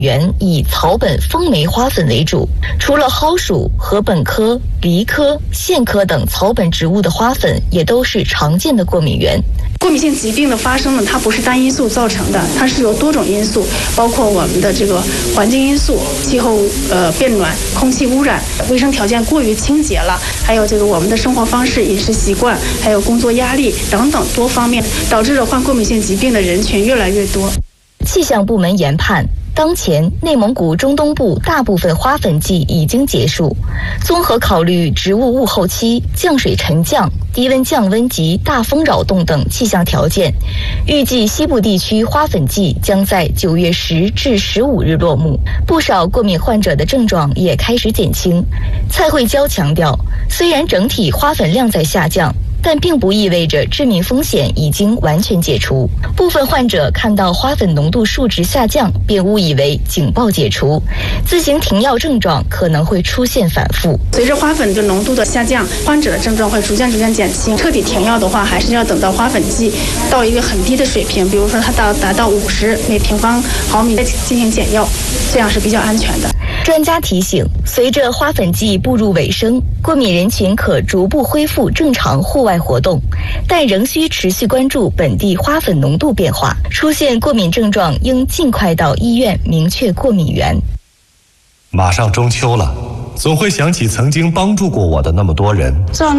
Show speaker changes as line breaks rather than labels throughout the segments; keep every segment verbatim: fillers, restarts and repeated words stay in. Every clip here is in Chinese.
园以草本风梅花粉为主，除了蒿属、禾本科、梨科、苋科等草本植物的花粉，也都是常见的过敏源。
过敏性疾病的发生呢，它不是单因素造成的，它是由多种因素，包括我们的这个环境因素、气候呃变暖、空气污染、卫生条件过于清洁了，还有这个我们的生活方式、饮食习惯，还有工作压力等等多方面，导致了患过敏性疾病的人群越来越多。
气象部门研判，当前内蒙古中东部大部分花粉季已经结束。综合考虑植物物候期、降水沉降、低温降温及大风扰动等气象条件，预计西部地区花粉季将在九月十至十五日落幕。不少过敏患者的症状也开始减轻。蔡慧娇强调，虽然整体花粉量在下降，但并不意味着致命风险已经完全解除。部分患者看到花粉浓度数值下降，便误以为警报解除，自行停药症状可能会出现反复。
随着花粉的浓度的下降，患者的症状会逐渐逐渐减轻。彻底停药的话，还是要等到花粉季到一个很低的水平，比如说它到达到五十每平方毫米再进行减药，这样是比较安全的。
专家提醒，随着花粉季步入尾声，过敏人群可逐步恢复正常户外活动，但仍需持续关注本地花粉浓度变化。出现过敏症状，应尽快到医院明确过敏源。
马上中秋了，总会想起曾经帮助过我的那么多人。
做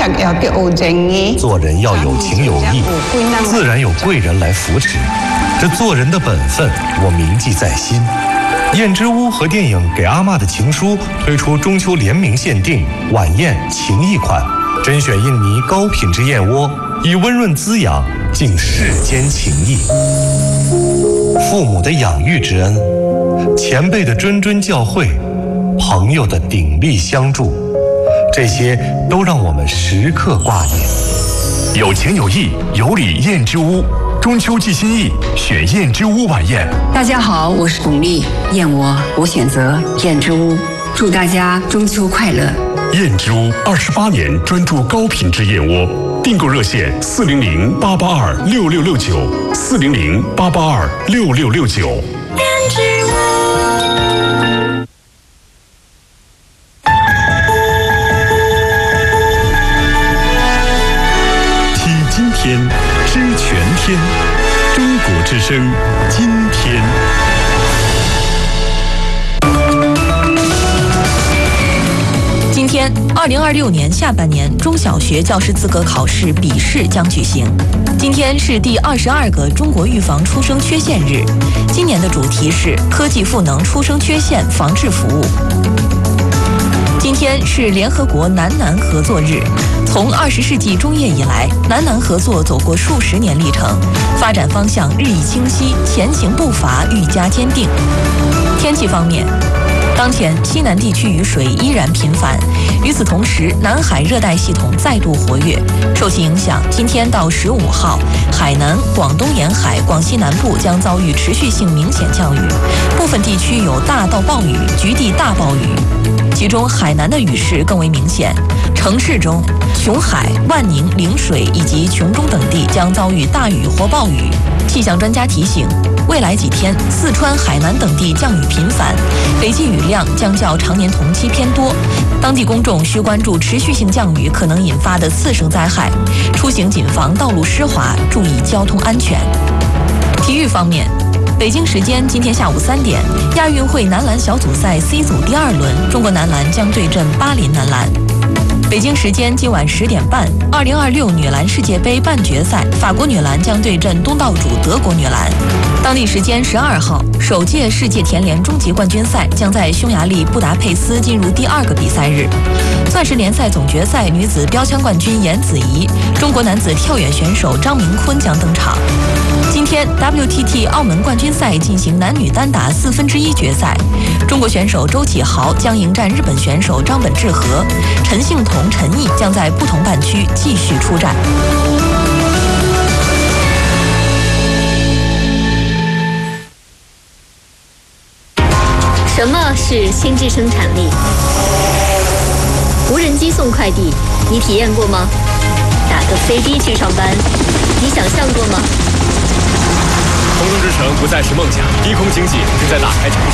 人要有情有义，自然有贵人来扶持。这做人的本分，我铭记在心。燕之屋和电影《给阿嬷的情书》推出中秋联名限定晚宴情谊款，甄选印尼高品质燕窝，以温润滋养敬世间情谊。父母的养育之恩，前辈的谆谆教诲，朋友的鼎力相助，这些都让我们时刻挂念。
有情有义，有礼燕之屋。中秋寄心意，选燕之屋晚宴。
大家好，我是巩俐，燕窝我选择燕之屋，祝大家中秋快乐。
燕之屋二十八年专注高品质燕窝，订购热线四零零八八二六六六九四零零八八二六六六九。
燕之屋。
今天知全天，中国之声今天。
今天，二零二六年下半年中小学教师资格考试笔试将举行。今天是第二十二个中国预防出生缺陷日，今年的主题是科技赋能出生缺陷防治服务。今天是联合国南南合作日。从二十世纪中叶以来，南南合作走过数十年历程，发展方向日益清晰，前行步伐愈加坚定。天气方面，当前西南地区雨水依然频繁，与此同时，南海热带系统再度活跃。受其影响，今天到十五号，海南、广东沿海、广西南部将遭遇持续性明显降雨，部分地区有大到暴雨、局地大暴雨。其中海南的雨势更为明显，城市中琼海、万宁、陵水以及琼中等地将遭遇大雨或暴雨。气象专家提醒，未来几天四川、海南等地降雨频繁，累计雨量将较常年同期偏多，当地公众需关注持续性降雨可能引发的次生灾害，出行谨防道路湿滑，注意交通安全。体育方面，北京时间今天下午三点，亚运会男篮小组赛 C 组第二轮，中国男篮将对阵巴林男篮。北京时间今晚十点半，二零二六女篮世界杯半决赛，法国女篮将对阵东道主德国女篮。当地时间十二号，首届世界田联终极冠军赛将在匈牙利布达佩斯进入第二个比赛日。钻石联赛总决赛女子标枪冠军颜子怡，中国男子跳远选手张明坤将登场。今天 W T T 澳门冠军赛进行男女单打四分之一决赛，中国选手周启豪将迎战日本选手张本智和，陈幸同、陈毅将在不同半区继续出战。
什么是心智生产力？无人机送快递，你体验过吗？打个飞的去上班，你想象过吗？
空中之城不再是梦想，低空经济正在打开城市。